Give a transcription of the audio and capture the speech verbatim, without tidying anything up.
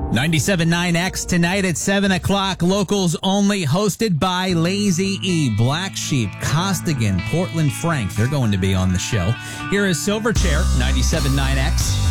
ninety-seven point nine X tonight at seven o'clock. Locals only, hosted by Lazy E, Black Sheep, Costigan, Portland Frank. They're going to be on the show. Here is Silverchair, ninety-seven point nine X.